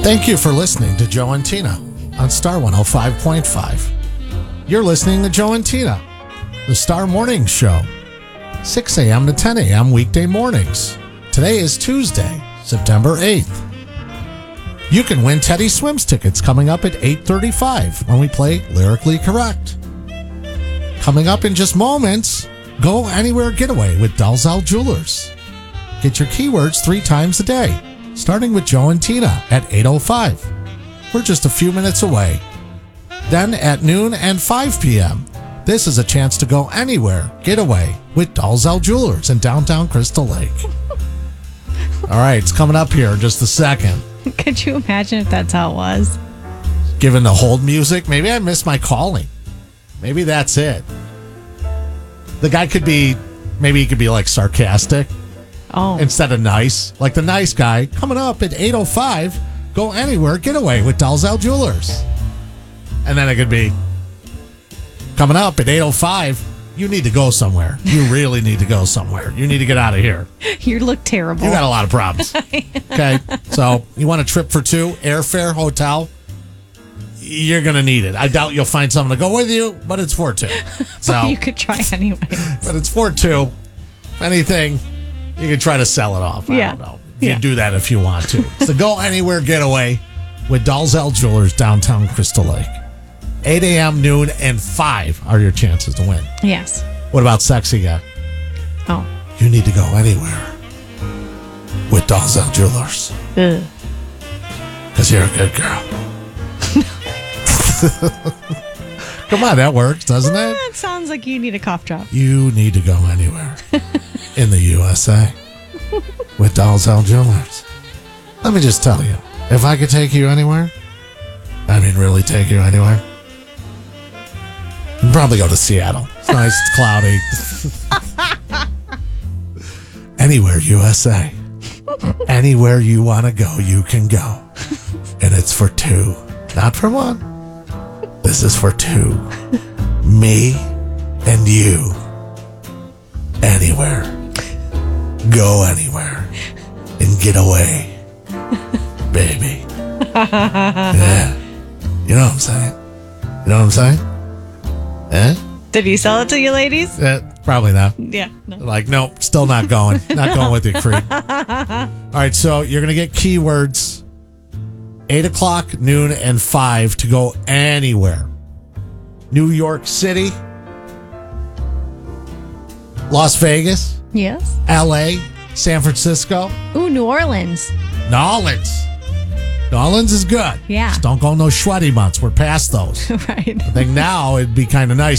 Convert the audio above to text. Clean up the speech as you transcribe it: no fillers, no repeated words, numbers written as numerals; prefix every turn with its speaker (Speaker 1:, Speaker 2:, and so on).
Speaker 1: Thank you for listening to Joe and Tina on Star 105.5. You're listening to Joe and Tina, the Star Morning Show, 6 a.m. to 10 a.m. weekday mornings. Today is Tuesday, September 8th. You can win Teddy Swims tickets coming up at 8:35 when we play Lyrically Correct. Coming up in just moments, Go Anywhere Getaway with Dalzell Jewelers. Get your keywords 3 times a day, starting with Joe and Tina at 8:05. We're just a few minutes away. Then at noon and 5 p.m., this is a chance to go anywhere getaway with Dalzell Jewelers in downtown Crystal Lake. All right, it's coming up here in just a second.
Speaker 2: Could you imagine if that's how it was?
Speaker 1: Given the hold music, maybe I missed my calling. Maybe that's it. The guy could be, maybe he could be like sarcastic.
Speaker 2: Oh.
Speaker 1: Instead of nice. Like the nice guy coming up at 8:05, go anywhere, getaway with Dalzell Jewelers. And then it could be coming up at 8:05, you need to go somewhere. You really need to go somewhere. You need to get out of here.
Speaker 2: You look terrible.
Speaker 1: You got a lot of problems. Okay. So you want a trip for 2, airfare, hotel? You're going to need it. I doubt you'll find someone to go with you, but it's for 2. So
Speaker 2: you could try anyway.
Speaker 1: But it's for 2. If anything, you can try to sell it off. I don't know. You can do that if you want to. So go anywhere getaway with Dalzell Jewelers downtown Crystal Lake. 8 a.m., noon, and 5 are your chances to win.
Speaker 2: Yes.
Speaker 1: What about sexy guy?
Speaker 2: Oh.
Speaker 1: You need to go anywhere with Dalzell Jewelers. Because you're a good girl. Come on, that works, doesn't it?
Speaker 2: It sounds like you need a cough drop.
Speaker 1: You need to go anywhere in the USA with Dalzell Jewelers. Let me just tell you, if I could take you anywhere, I mean really take you anywhere, I'd probably go to Seattle. It's nice, it's cloudy. Anywhere USA. Anywhere you want to go, you can go. And it's for 2, not for 1. This is for 2. Me and you. Anywhere. Go anywhere. And get away. Baby. Yeah. You know what I'm saying? You know what I'm saying? Eh?
Speaker 2: Did he sell it to you, ladies?
Speaker 1: Probably not.
Speaker 2: Yeah. No.
Speaker 1: Like, nope, still not going. Not going with you, creep. All right, so you're going to get keywords 8 o'clock, noon, and 5 to go anywhere. New York City, Las Vegas,
Speaker 2: Yes.
Speaker 1: LA, San Francisco,
Speaker 2: Ooh, New Orleans.
Speaker 1: New Orleans. New Orleans is good.
Speaker 2: Yeah.
Speaker 1: Just don't go in those sweaty months. We're past those.
Speaker 2: Right.
Speaker 1: I think now it'd be kind of nice